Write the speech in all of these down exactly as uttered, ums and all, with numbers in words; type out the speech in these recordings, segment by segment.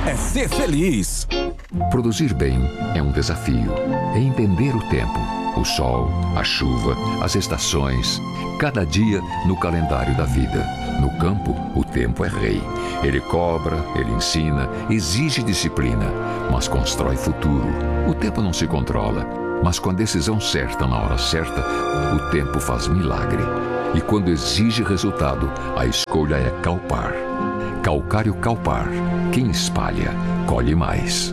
é ser feliz. Produzir bem é um desafio. É entender o tempo, o sol, a chuva, as estações. Cada dia no calendário da vida. No campo, o tempo é rei. Ele cobra, ele ensina, exige disciplina, mas constrói futuro. O tempo não se controla, mas com a decisão certa na hora certa, o tempo faz milagre. E quando exige resultado, a escolha é Calpar. Calcário Calpar. Quem espalha, colhe mais.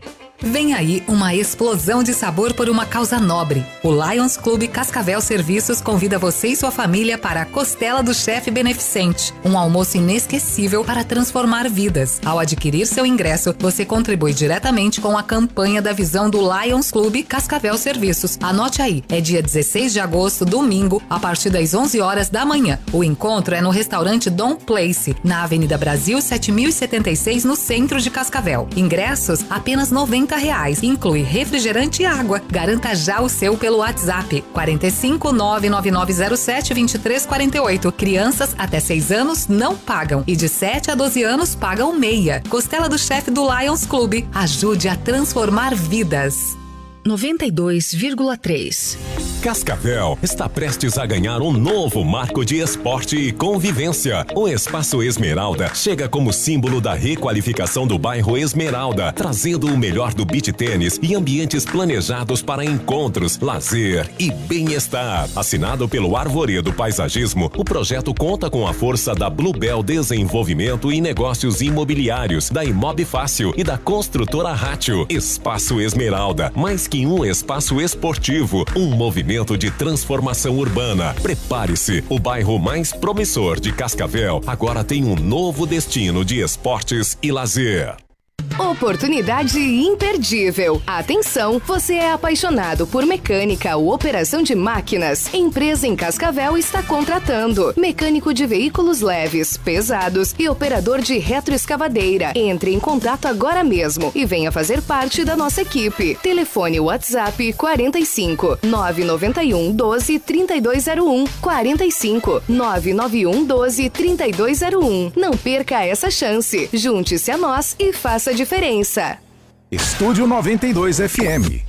Vem aí uma explosão de sabor por uma causa nobre. O Lions Clube Cascavel Serviços convida você e sua família para a Costela do Chefe Beneficente, um almoço inesquecível para transformar vidas. Ao adquirir seu ingresso, você contribui diretamente com a campanha da visão do Lions Clube Cascavel Serviços. Anote aí, é dia dezesseis de agosto, domingo, a partir das onze horas da manhã. O encontro é no restaurante Dom Place, na Avenida Brasil sete mil e setenta e seis, no centro de Cascavel. Ingressos apenas noventa reais. Inclui refrigerante e água. Garanta já o seu pelo WhatsApp quarenta e cinco, nove nove nove zero sete, vinte e três quarenta e oito. Crianças até seis anos não pagam e de sete a doze anos pagam meia. Costela do Chefe do Lions Clube. Ajude a transformar vidas. noventa e dois vírgula três. Cascavel está prestes a ganhar um novo marco de esporte e convivência. O Espaço Esmeralda chega como símbolo da requalificação do bairro Esmeralda, trazendo o melhor do beach tênis e ambientes planejados para encontros, lazer e bem-estar. Assinado pelo Arvoredo Paisagismo, o projeto conta com a força da Bluebell Desenvolvimento e Negócios Imobiliários, da Imob Fácil e da construtora Rátio. Espaço Esmeralda, mais que um espaço esportivo, um movimento de transformação urbana. Prepare-se, o bairro mais promissor de Cascavel agora tem um novo destino de esportes e lazer. Oportunidade imperdível. Atenção, você é apaixonado por mecânica ou operação de máquinas? Empresa em Cascavel está contratando mecânico de veículos leves, pesados e operador de retroescavadeira. Entre em contato agora mesmo e venha fazer parte da nossa equipe. Telefone WhatsApp quarenta e cinco, nove nove um, doze, trinta e dois zero um. quarenta e cinco, nove nove um, doze, trinta e dois zero um. Não perca essa chance. Junte-se a nós e faça a diferença. Estúdio noventa e dois F M.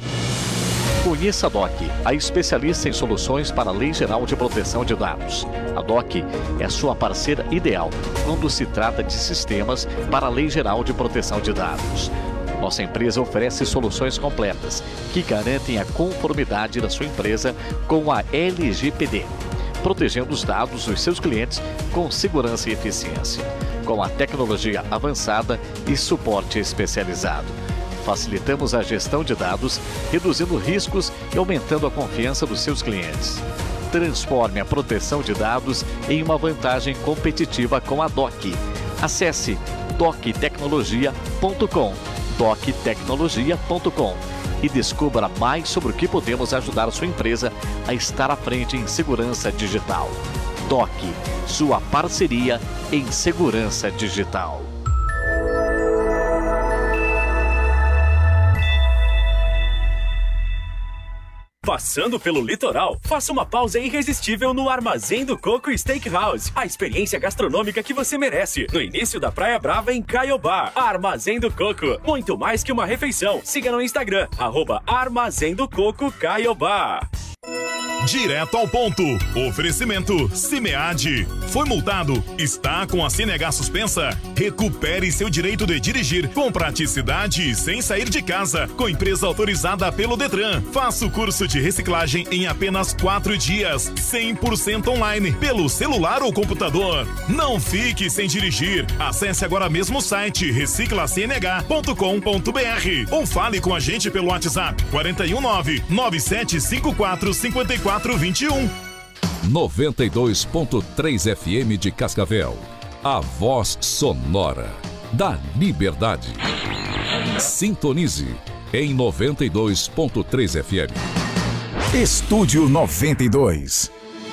Conheça a D O C, a especialista em soluções para a Lei Geral de Proteção de Dados. A D O C é a sua parceira ideal quando se trata de sistemas para a Lei Geral de Proteção de Dados. Nossa empresa oferece soluções completas que garantem a conformidade da sua empresa com a L G P D, protegendo os dados dos seus clientes com segurança e eficiência, com a tecnologia avançada e suporte especializado. Facilitamos a gestão de dados, reduzindo riscos e aumentando a confiança dos seus clientes. Transforme a proteção de dados em uma vantagem competitiva com a D O C. Acesse doc tecnologia ponto com, doc tecnologia ponto com e descubra mais sobre o que podemos ajudar a sua empresa a estar à frente em segurança digital. D O C, sua parceria em segurança digital. Passando pelo litoral, faça uma pausa irresistível no Armazém do Coco Steakhouse. A experiência gastronômica que você merece. No início da Praia Brava, em Caiobá. Armazém do Coco. Muito mais que uma refeição. Siga no Instagram, arroba Armazém do Coco Caiobá. Direto ao ponto. Oferecimento Cimead. Foi multado? Está com a C N H suspensa? Recupere seu direito de dirigir com praticidade e sem sair de casa. Com empresa autorizada pelo Detran. Faça o curso de reciclagem em apenas quatro dias. cem por cento online, pelo celular ou computador. Não fique sem dirigir. Acesse agora mesmo o site recicla c n h ponto com ponto b r ou fale com a gente pelo WhatsApp quatro um nove, nove sete cinco quatro, cinco quatro dois um. noventa e dois ponto três F M de Cascavel. A voz sonora da liberdade. Sintonize em noventa e dois ponto três F M. Estúdio noventa e dois.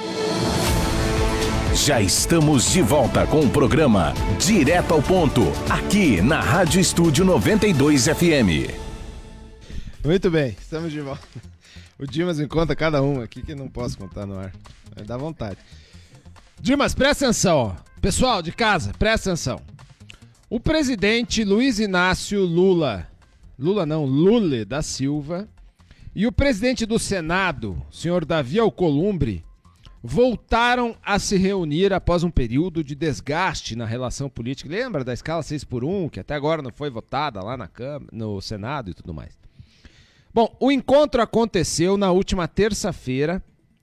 Já estamos de volta com o programa Direto ao Ponto, aqui na Rádio Estúdio noventa e dois F M. Muito bem, estamos de volta. O Dimas me conta cada um aqui que não posso contar no ar. Dá vontade. Dimas, presta atenção, ó. Pessoal de casa, presta atenção. O presidente Luiz Inácio Lula, Lula não, Lula da Silva, e o presidente do Senado, senhor Davi Alcolumbre, voltaram a se reunir após um período de desgaste na relação política. Lembra da escala seis por um, que até agora não foi votada lá na Câmara, no Senado e tudo mais. Bom, o encontro aconteceu na última terça-feira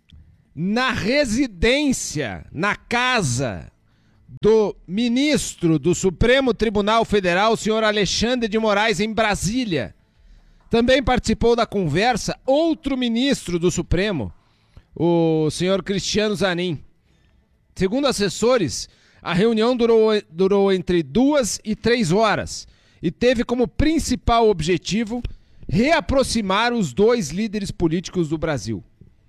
na residência, na casa do ministro do Supremo Tribunal Federal, senhor Alexandre de Moraes, em Brasília. Também participou da conversa outro ministro do Supremo, o senhor Cristiano Zanin. Segundo assessores, a reunião durou, durou entre duas e três horas e teve como principal objetivo reaproximar os dois líderes políticos do Brasil.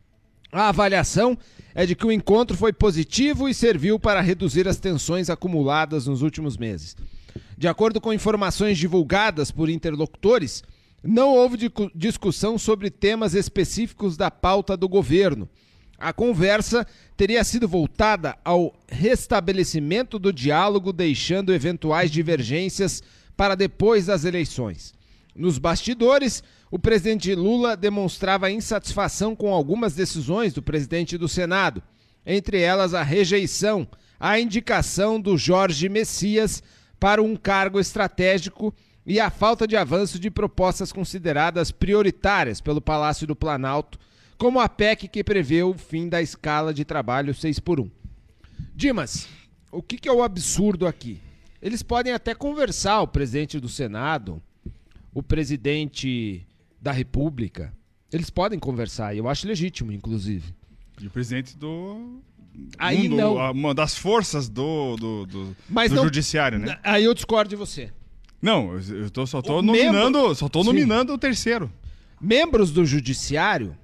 A avaliação é de que o encontro foi positivo e serviu para reduzir as tensões acumuladas nos últimos meses. De acordo com informações divulgadas por interlocutores, não houve discussão sobre temas específicos da pauta do governo. A conversa teria sido voltada ao restabelecimento do diálogo, deixando eventuais divergências para depois das eleições. Nos bastidores, o presidente Lula demonstrava insatisfação com algumas decisões do presidente do Senado, entre elas a rejeição à indicação do Jorge Messias para um cargo estratégico e a falta de avanço de propostas consideradas prioritárias pelo Palácio do Planalto, como a P E C que prevê o fim da escala de trabalho seis por um. Dimas, o que, que é o absurdo aqui? Eles podem até conversar, o presidente do Senado, o presidente da República, eles podem conversar, e eu acho legítimo, inclusive. E o presidente do... Aí um do, não. Uma das forças do, do, do, Mas do não, judiciário, né? Aí eu discordo de você. Não, eu tô, só tô O nominando, membro... só tô Sim. nominando o terceiro. Membros do judiciário,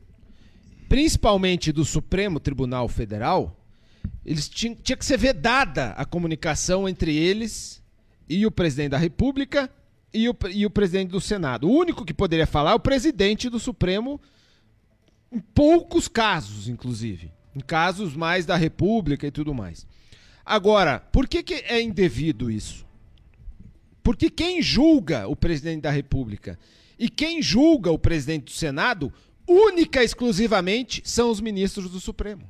principalmente do Supremo Tribunal Federal, eles tinham, tinha que ser vedada a comunicação entre eles e o presidente da República e o, e o presidente do Senado. O único que poderia falar é o presidente do Supremo, em poucos casos, inclusive. Em casos mais da República e tudo mais. Agora, por que, que é indevido isso? Porque quem julga o presidente da República e quem julga o presidente do Senado, única e exclusivamente, são os ministros do Supremo.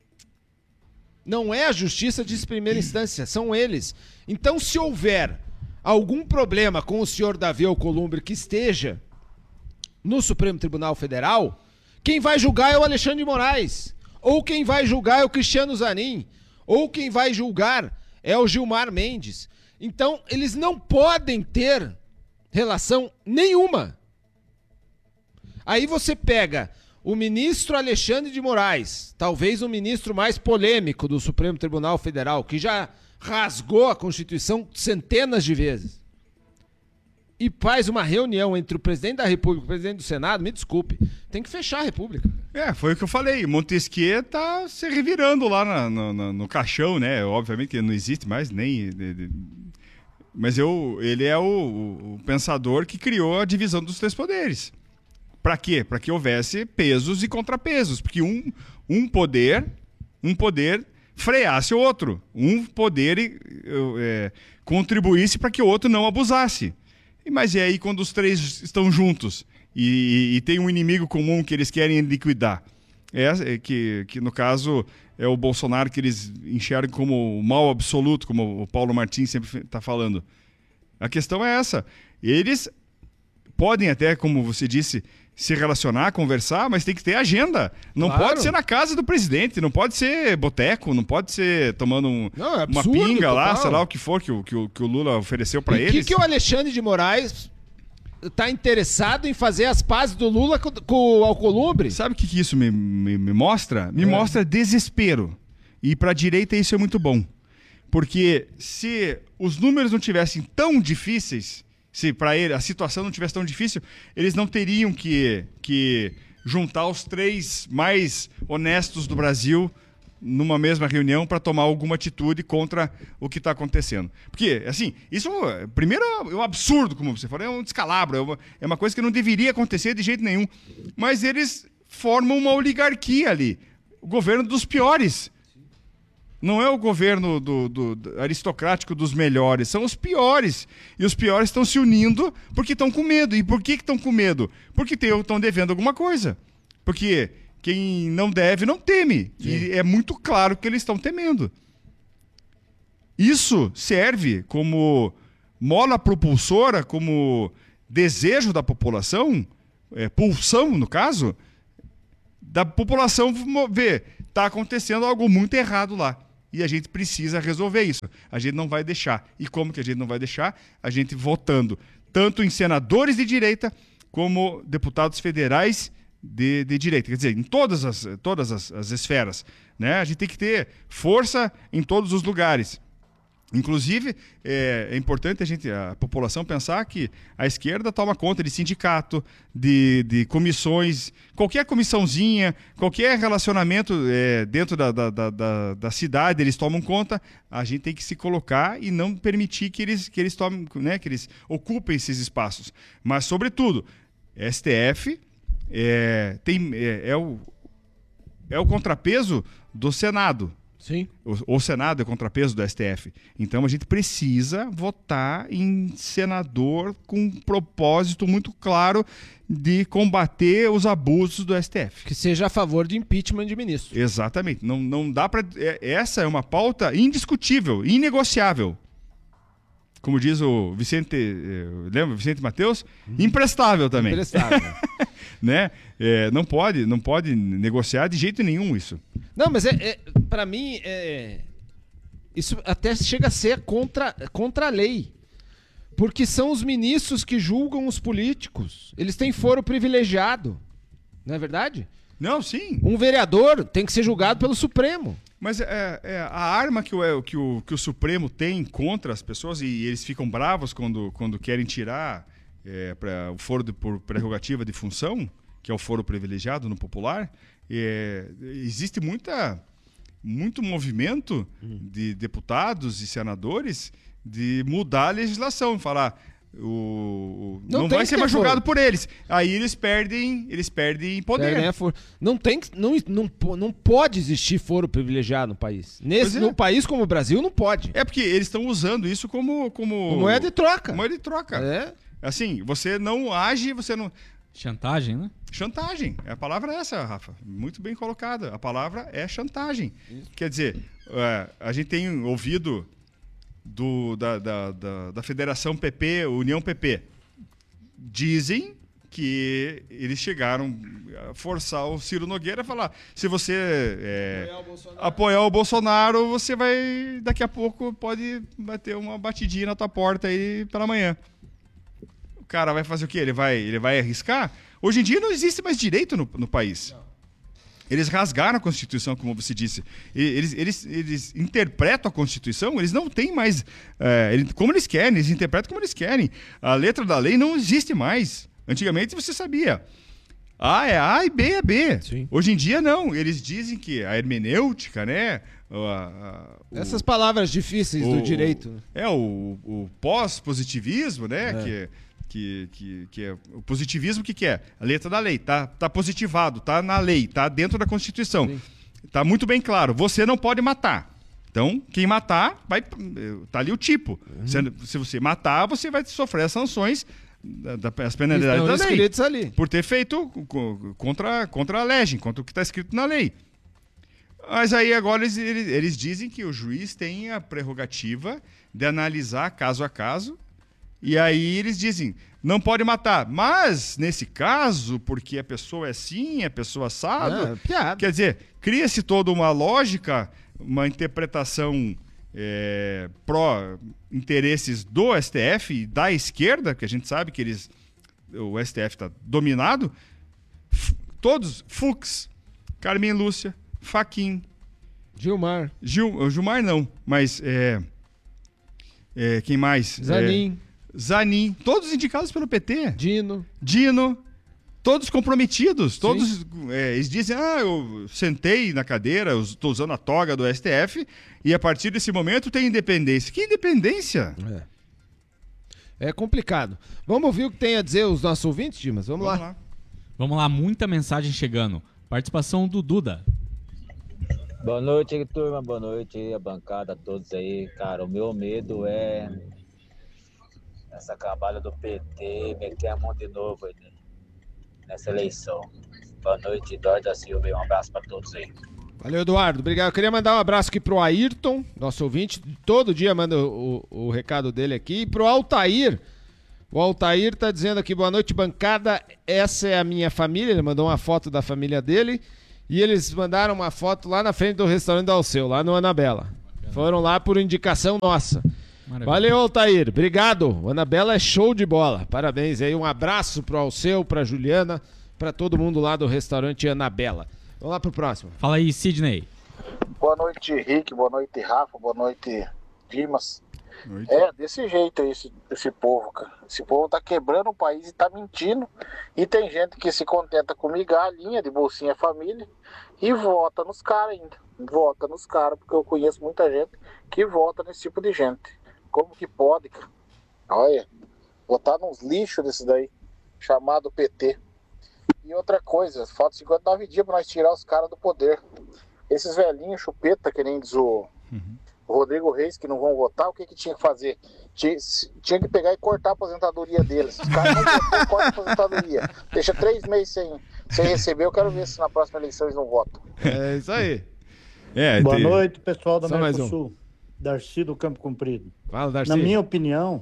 Não é a justiça de primeira instância, são eles. Então, se houver algum problema com o senhor Davi Alcolumbre que esteja no Supremo Tribunal Federal, quem vai julgar é o Alexandre de Moraes, ou quem vai julgar é o Cristiano Zanin, ou quem vai julgar é o Gilmar Mendes. Então, eles não podem ter relação nenhuma. Aí você pega o ministro Alexandre de Moraes, talvez o ministro mais polêmico do Supremo Tribunal Federal, que já rasgou a Constituição centenas de vezes, e faz uma reunião entre o presidente da República e o presidente do Senado, me desculpe, tem que fechar a República. É, foi o que eu falei, Montesquieu tá se revirando lá na, no, no, no caixão, né? Obviamente que não existe mais nem... De, de, mas eu, ele é o, o pensador que criou a divisão dos três poderes. Para quê? Para que houvesse pesos e contrapesos, porque um, um poder, um poder freasse o outro, um poder é, contribuísse para que o outro não abusasse. Mas e aí quando os três estão juntos e, e, e tem um inimigo comum que eles querem liquidar? É, é que, que no caso é o Bolsonaro que eles enxergam como o mal absoluto, como o Paulo Martins sempre está falando. A questão é essa. Eles podem até, como você disse, se relacionar, conversar, mas tem que ter agenda. Não Claro. pode ser na casa do presidente, não pode ser boteco, não pode ser tomando um, Não, é uma absurdo, pinga lá, total. sei lá o que for que o, que o, que o Lula ofereceu para E o eles. que, que o Alexandre de Moraes está interessado em fazer as pazes do Lula com, com o Alcolumbre? Sabe o que, que isso me, me, me mostra? Me É. mostra desespero. E para a direita isso é muito bom. Porque se os números não tivessem tão difíceis, se para ele a situação não tivesse tão difícil, eles não teriam que, que juntar os três mais honestos do Brasil numa mesma reunião para tomar alguma atitude contra o que está acontecendo. Porque, assim, isso, primeiro, é um absurdo, como você falou, é um descalabro, é uma, é uma coisa que não deveria acontecer de jeito nenhum. Mas eles formam uma oligarquia ali, o governo dos piores. Não é o governo do, do, do aristocrático dos melhores, são os piores. E os piores estão se unindo porque estão com medo. E por que estão com medo? Porque estão devendo alguma coisa. Porque quem não deve não teme. Sim. E é muito claro que eles estão temendo. Isso serve como mola propulsora, como desejo da população, é, pulsão no caso, da população ver, está acontecendo algo muito errado lá. E a gente precisa resolver isso. A gente não vai deixar. E como que a gente não vai deixar? A gente votando tanto em senadores de direita como deputados federais de, de direita. Quer dizer, em todas as, todas as, as esferas. Né? A gente tem que ter força em todos os lugares. Inclusive, é, é importante a, gente, a população pensar que a esquerda toma conta de sindicato, de, de comissões, qualquer comissãozinha, qualquer relacionamento é, dentro da, da, da, da cidade, eles tomam conta. A gente tem que se colocar e não permitir que eles, que eles, tomem, né, que eles ocupem esses espaços. Mas, sobretudo, S T F é, tem, é, é, o, é o contrapeso do Senado. Sim. O, o Senado é contrapeso do S T F. Então a gente precisa votar em senador com um propósito muito claro de combater os abusos do S T F. Que seja a favor de impeachment de ministro. Exatamente. Não, não dá para. É, essa é uma pauta indiscutível, inegociável. Como diz o Vicente, lembra Vicente Mateus? Hum. Imprestável também. Imprestável. Né? É, não pode, não pode negociar de jeito nenhum isso. Não, mas é, é para mim é, isso até chega a ser contra, contra a lei, porque são os ministros que julgam os políticos. Eles têm foro privilegiado, não é verdade? Não, sim. Um vereador tem que ser julgado pelo Supremo. Mas é, é, a arma que o, que, o, que o Supremo tem contra as pessoas, e eles ficam bravos quando, quando querem tirar é, pra, o foro de, por prerrogativa de função, que é o foro privilegiado no popular, é, existe muita, muito movimento de deputados e senadores de mudar a legislação, falar... O, não, não vai ser mais julgado por eles. Aí eles perdem, eles perdem poder. Perdem for... Não tem, não, não, não pode existir foro privilegiado no país. Nesse, é. No país como o Brasil não pode. É porque eles estão usando isso como como moeda de troca. Moeda de troca. É. Assim, você não age, você não chantagem, né? Chantagem. A palavra é essa, Rafa. Muito bem colocada. A palavra é chantagem. Isso. Quer dizer, é, a gente tem ouvido Do, da, da, da, da Federação P P, União P P, dizem que eles chegaram a forçar o Ciro Nogueira a falar: se você é, apoiar, o apoiar o Bolsonaro, você vai, daqui a pouco, pode bater uma batidinha na tua porta aí pela manhã. O cara vai fazer o quê? Ele vai, ele vai arriscar? Hoje em dia não existe mais direito no, no país. Não. Eles rasgaram a Constituição, como você disse. Eles, eles, eles interpretam a Constituição, eles não têm mais... É, como eles querem, eles interpretam como eles querem. A letra da lei não existe mais. Antigamente você sabia. A é A e B é B. Sim. Hoje em dia não. Eles dizem que a hermenêutica, né? A, a, o, Essas palavras difíceis o, do direito. É, o, o pós-positivismo, né? É. Que Que, que, que é o positivismo, o que, que é? A letra da lei, tá, tá positivado, tá na lei, tá dentro da Constituição. Sim. Tá muito bem claro, você não pode matar. Então, quem matar, vai, tá ali o tipo. Uhum. Se, se você matar, você vai sofrer as sanções, da, da, as penalidades da lei. Ali. Por ter feito contra, contra a lei, contra o que está escrito na lei. Mas aí agora eles, eles, eles dizem que o juiz tem a prerrogativa de analisar caso a caso. E aí eles dizem, não pode matar. Mas, nesse caso, porque a pessoa é assim, a pessoa assado... É, quer dizer, cria-se toda uma lógica, uma interpretação é, pró-interesses do S T F e da esquerda, que a gente sabe que eles, o S T F está dominado. Todos, Fux, Carmen Lúcia, Fachin... Gilmar. Gil, Gilmar não, mas... É, é, quem mais? Zanin. É, Zanin, todos indicados pelo P T. Dino. Dino, todos comprometidos, todos é, eles dizem, ah, eu sentei na cadeira, eu estou usando a toga do S T F e a partir desse momento tem independência. Que independência? É, é complicado. Vamos ouvir o que tem a dizer os nossos ouvintes, Dimas? Vamos, Vamos lá. lá. Vamos lá, muita mensagem chegando. Participação do Duda. Boa noite, turma. Boa noite, a bancada, a todos aí. Cara, o meu medo é essa cambada do P T meter a mão de novo aí nessa eleição. Boa noite, Eduardo da Silva, e um abraço para todos aí. Valeu, Eduardo. Obrigado. Eu queria mandar um abraço aqui pro Ayrton, nosso ouvinte. Todo dia manda o, o, o recado dele aqui. E pro Altair. O Altair tá dizendo aqui, boa noite, bancada. Essa é a minha família. Ele mandou uma foto da família dele. E eles mandaram uma foto lá na frente do restaurante do Alceu, lá no Anabela. Foram lá por indicação nossa. Maravilha. Valeu, Altair. Obrigado. O Anabela é show de bola. Parabéns aí. Um abraço pro Alceu, pra Juliana, pra todo mundo lá do restaurante Anabela. Vamos lá pro próximo. Fala aí, Sidney. Boa noite, Rick. Boa noite, Rafa. Boa noite, Dimas. Noite. É, desse jeito aí, esse, esse povo, cara. Esse povo tá quebrando o país e tá mentindo. E tem gente que se contenta com migalhinha de bolsinha família e vota nos caras ainda. Vota nos caras, porque eu conheço muita gente que vota nesse tipo de gente. Como que pode, cara? Olha, votar nos lixos desse daí, chamado P T. E outra coisa, falta cinquenta e nove dias pra nós tirar os caras do poder. Esses velhinhos chupeta, que nem diz o, uhum. o Rodrigo Reis, que não vão votar, o que que tinha que fazer? Tinha, tinha que pegar e cortar a aposentadoria deles. Os caras não votam, corta a aposentadoria. Deixa três meses sem, sem receber, eu quero ver se na próxima eleição eles não votam. É isso aí. É, Boa tem... noite, pessoal da Só Mercosul. Um. Darcy do Campo Comprido. Fala, Darcy. Na minha opinião,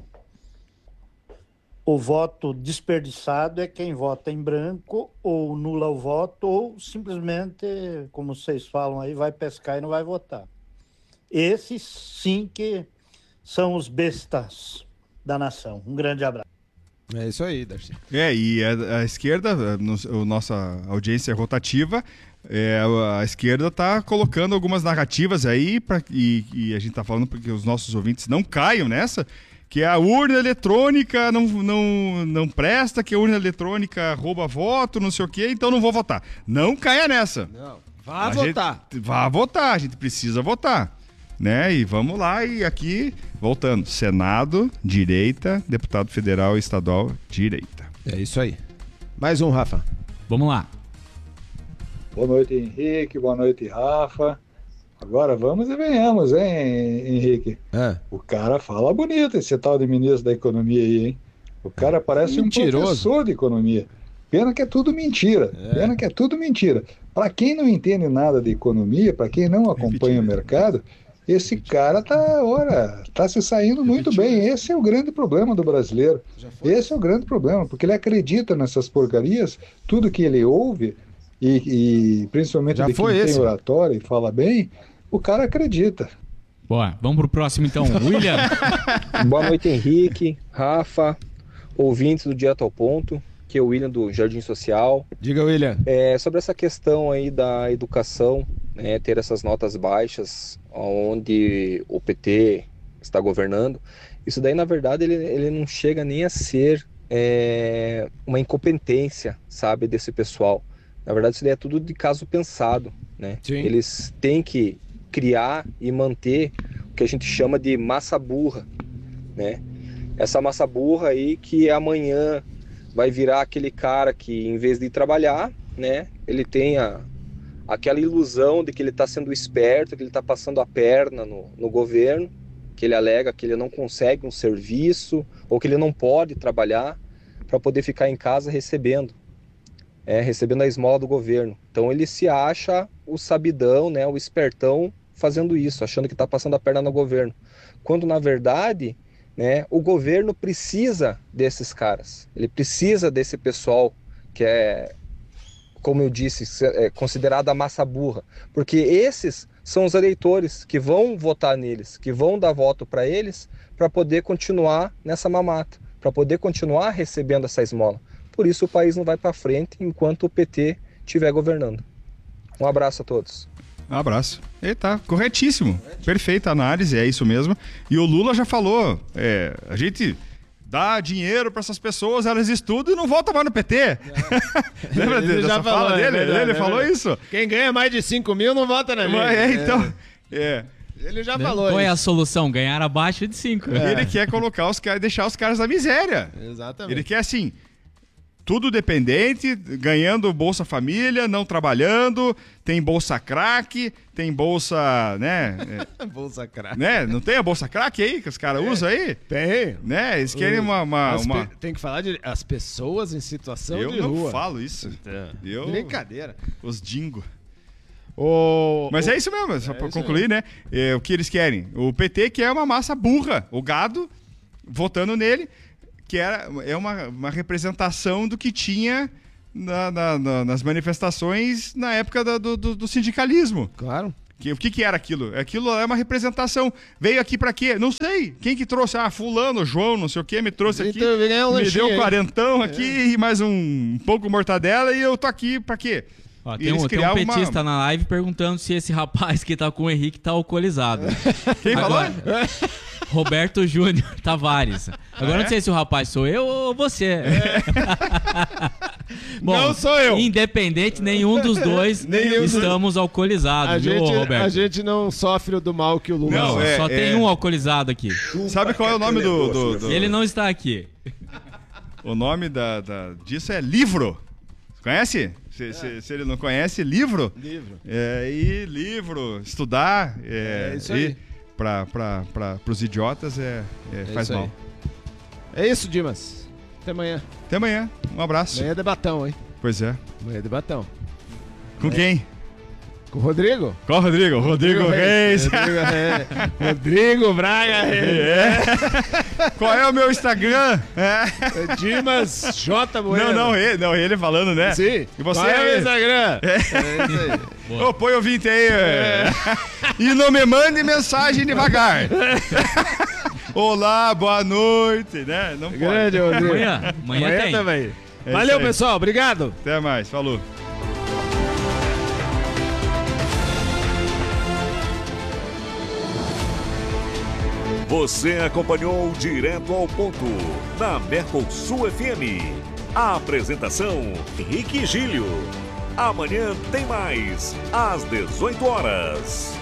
o voto desperdiçado é quem vota em branco ou nula o voto ou simplesmente, como vocês falam aí, vai pescar e não vai votar. Esses sim que são os bestas da nação. Um grande abraço. É isso aí, Darcy. É, e a, a esquerda, a, a nossa audiência é rotativa, é, a esquerda está colocando algumas narrativas aí, pra, e, e a gente está falando porque os nossos ouvintes não caiam nessa, que a urna eletrônica não, não, não presta, que a urna eletrônica rouba voto, não sei o quê, então não vou votar. Não caia nessa. Não, vá a votar. Gente, vá votar, a gente precisa votar. Né? E vamos lá, e aqui, voltando, Senado, direita, deputado federal e estadual, direita. É isso aí. Mais um, Rafa. Vamos lá. Boa noite, Henrique, boa noite, Rafa. Agora vamos e venhamos, hein, Henrique? É. O cara fala bonito, esse tal de ministro da economia aí, hein? O cara parece Mentiroso. um professor de economia. Pena que é tudo mentira. É. Pena que é tudo mentira. Para quem não entende nada de economia, para quem não acompanha o mercado, esse cara tá, ora, tá se saindo muito bem. Esse é o grande problema do brasileiro. Esse é o grande problema, porque ele acredita nessas porcarias, tudo que ele ouve, e, e principalmente Já de foi quem esse. tem oratória e fala bem, o cara acredita. Boa, vamos pro próximo então, William. Boa noite, Henrique, Rafa, ouvintes do Direto ao Ponto, que é o William do Jardim Social. Diga, William. É, sobre essa questão aí da educação, né, ter essas notas baixas, onde o P T está governando, isso daí na verdade ele, ele não chega nem a ser é, uma incompetência, sabe, desse pessoal. Na verdade isso daí é tudo de caso pensado, né? Eles têm que criar e manter o que a gente chama de massa burra, né? Essa massa burra aí que amanhã vai virar aquele cara que em vez de ir trabalhar, né, ele tem a aquela ilusão de que ele está sendo esperto, que ele está passando a perna no, no governo, que ele alega que ele não consegue um serviço ou que ele não pode trabalhar para poder ficar em casa recebendo, é, recebendo a esmola do governo. Então ele se acha o sabidão, né, o espertão fazendo isso, achando que está passando a perna no governo, quando na verdade, né, o governo precisa desses caras, ele precisa desse pessoal que é, como eu disse, é considerada a massa burra, porque esses são os eleitores que vão votar neles, que vão dar voto para eles, para poder continuar nessa mamata, para poder continuar recebendo essa esmola. Por isso o país não vai para frente enquanto o P T estiver governando. Um abraço a todos. Um abraço. E tá corretíssimo. Perfeita análise, é isso mesmo. E o Lula já falou, é, a gente dá dinheiro para essas pessoas, elas estudam e não voltam mais no P T. Lembra Ele dessa já fala falou, dele? é verdade, Ele é falou verdade. isso. Quem ganha mais de cinco mil não vota na gente. É, então... É. Ele já Né? falou Qual isso. é a solução? Ganhar abaixo de cinco. Ele quer colocar os caras, deixar os caras na miséria. Exatamente. Ele quer assim, tudo dependente, ganhando Bolsa Família, não trabalhando, tem Bolsa Crack, tem Bolsa, né? É, bolsa Crack. Né? Não tem a Bolsa Crack aí que os caras é, usam aí? Tem. Né? Eles querem uma... uma, uma... Pe... Tem que falar de as pessoas em situação eu de rua. Eu não falo isso. É. Eu... Brincadeira. Os dingo. O... Mas o... é isso mesmo, só é pra concluir, aí. né? É, o que eles querem? O P T quer uma massa burra, o gado, votando nele, que era, é uma, uma representação do que tinha na, na, na, nas manifestações na época da, do, do, do sindicalismo. Claro. Que, o que, que era aquilo? Aquilo é uma representação. Veio aqui pra quê? Não sei. Quem que trouxe? Ah, fulano, João, não sei o quê, me trouxe aqui. Um me deu um quarentão aqui é. e mais um, um pouco mortadela e eu tô aqui pra quê? Ó, tem, um, tem um petista uma... na live perguntando se esse rapaz que tá com o Henrique tá alcoolizado. Quem Agora, falou? Roberto Júnior Tavares. Agora ah, não sei é? se o rapaz sou eu ou você. É. Bom, não sou eu. Independente, nenhum dos dois nenhum estamos dos... alcoolizados, a viu, gente, Roberto? A gente não sofre do mal que o Lula. Não, é, só é... tem um alcoolizado aqui. Sabe qual é o nome do... do, do... Ele não está aqui. O nome da, da, disso é livro. Conhece? Se, é. se, se ele não conhece, livro. Livro. É, e livro, estudar. É, é isso aí. Para os idiotas é, é, é faz mal. Aí. É isso, Dimas. Até amanhã. Até amanhã. Um abraço. Amanhã é debatão, hein? Pois é. Amanhã é debatão. Com é. quem? Com o Rodrigo? Qual Rodrigo? Rodrigo, Rodrigo Reis. Rodrigo, é. Rodrigo Braga Reis. É. Qual é o meu Instagram? É. Dimas J. Bueno. Não, não ele, não, ele falando, né? Sim. E você Qual é o meu é... Instagram? É, é isso aí. Ô, põe ouvinte aí. É. E não me mande mensagem devagar. Olá, boa noite, né? Não Grande, pode. Rodrigo. Amanhã, amanhã, amanhã tem. também. É Valeu, pessoal. Obrigado. Até mais. Falou. Você acompanhou Direto ao Ponto, na Mercosul F M. A apresentação, Rick Gílio. Amanhã tem mais, às dezoito horas.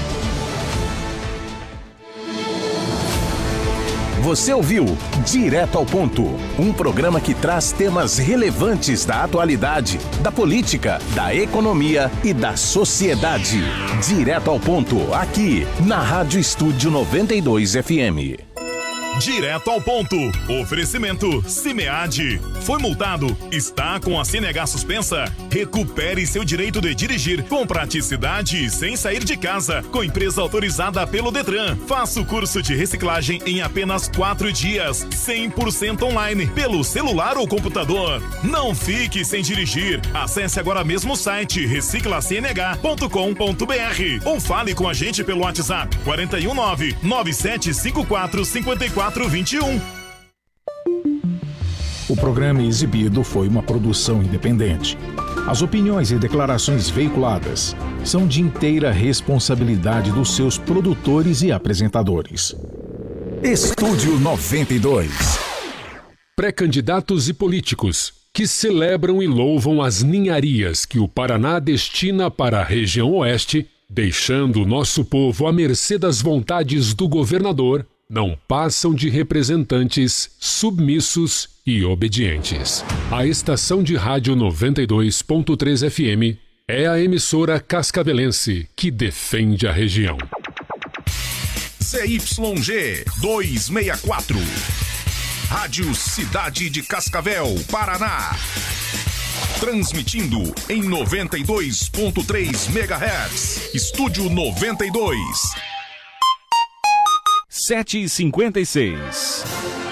Você ouviu Direto ao Ponto, um programa que traz temas relevantes da atualidade, da política, da economia e da sociedade. Direto ao Ponto, aqui na Rádio Estúdio noventa e dois F M. Direto ao Ponto. Oferecimento Cimead. Foi multado? Está com a C N H suspensa? Recupere seu direito de dirigir com praticidade e sem sair de casa. Com empresa autorizada pelo Detran. Faça o curso de reciclagem em apenas quatro dias. cem por cento online, pelo celular ou computador. Não fique sem dirigir. Acesse agora mesmo o site recicla c n h ponto com ponto b r ou fale com a gente pelo WhatsApp quatro um nove, nove sete cinco quatro, cinco quatro dois um. O programa exibido foi uma produção independente. As opiniões e declarações veiculadas são de inteira responsabilidade dos seus produtores e apresentadores. Estúdio noventa e dois. Pré-candidatos e políticos que celebram e louvam as ninharias que o Paraná destina para a região oeste, deixando o nosso povo à mercê das vontades do governador, não passam de representantes submissos e obedientes. A estação de rádio noventa e dois ponto três F M é a emissora cascavelense que defende a região. Z Y G duzentos e sessenta e quatro. Rádio Cidade de Cascavel, Paraná. Transmitindo em noventa e dois ponto três megahertz. Estúdio noventa e dois. sete e cinquenta e seis.